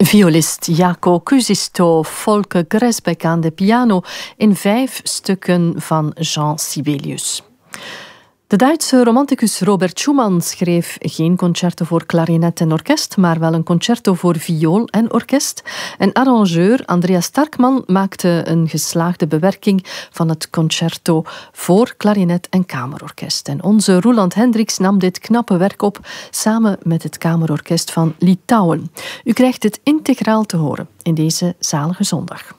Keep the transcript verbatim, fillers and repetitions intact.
Violist Jaco Kusisto, Volker Gresbeck aan de piano in vijf stukken van Jean Sibelius. De Duitse romanticus Robert Schumann schreef geen concerto voor klarinet en orkest, maar wel een concerto voor viool en orkest. En arrangeur Andreas Starkman maakte een geslaagde bewerking van het concerto voor klarinet en kamerorkest. En onze Roeland Hendricks nam dit knappe werk op samen met het kamerorkest van Litouwen. U krijgt het integraal te horen in deze zalige zondag.